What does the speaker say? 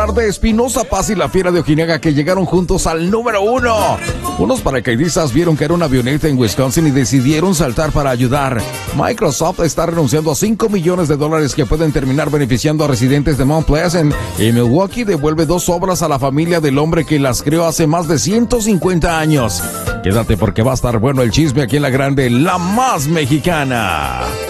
De Espinosa Paz y la Fiera de Ojinaga, que llegaron juntos al número 1. Unos paracaidistas vieron que era una avioneta en Wisconsin y decidieron saltar para ayudar. Microsoft está renunciando a $5 millones que pueden terminar beneficiando a residentes de Mount Pleasant. Y Milwaukee devuelve 2 obras a la familia del hombre que las creó hace más de 150 años. Quédate porque va a estar bueno el chisme aquí en La Grande, la más mexicana.